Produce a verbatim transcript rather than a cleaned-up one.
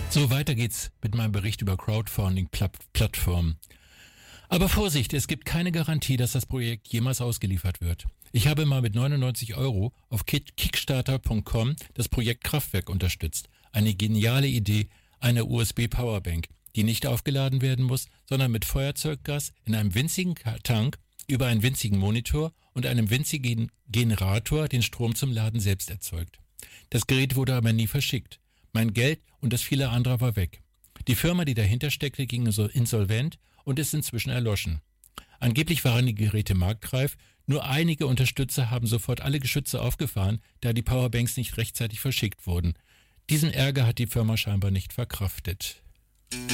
So, weiter geht's mit meinem Bericht über Crowdfunding-Plattformen. Aber Vorsicht, es gibt keine Garantie, dass das Projekt jemals ausgeliefert wird. Ich habe mal mit neunundneunzig Euro auf kickstarter punkt com das Projekt Kraftwerk unterstützt. Eine geniale Idee einer U S B-Powerbank, die nicht aufgeladen werden muss, sondern mit Feuerzeuggas in einem winzigen Tank über einen winzigen Monitor und einem winzigen Generator den Strom zum Laden selbst erzeugt. Das Gerät wurde aber nie verschickt. Mein Geld und das viele andere war weg. Die Firma, die dahinter steckte, ging insolvent und ist inzwischen erloschen. Angeblich waren die Geräte marktreif, nur einige Unterstützer haben sofort alle Geschütze aufgefahren, da die Powerbanks nicht rechtzeitig verschickt wurden. Diesen Ärger hat die Firma scheinbar nicht verkraftet.